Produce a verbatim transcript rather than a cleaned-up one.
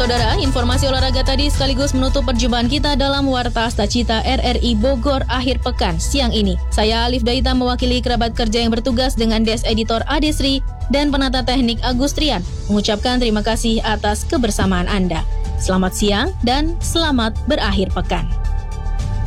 Saudara, informasi olahraga tadi sekaligus menutup perjumpaan kita dalam Warta Astacita R R I Bogor akhir pekan siang ini. Saya Alif Daita mewakili kerabat kerja yang bertugas dengan Desk Editor Adesri dan penata teknik Agustrian mengucapkan terima kasih atas kebersamaan Anda. Selamat siang dan selamat berakhir pekan.